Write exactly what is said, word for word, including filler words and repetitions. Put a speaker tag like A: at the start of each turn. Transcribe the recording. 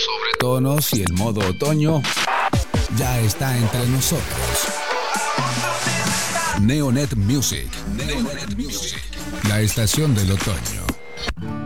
A: tonos y el modo otoño ya está entre nosotros. Neonet Music, Neonet Music, la estación del otoño.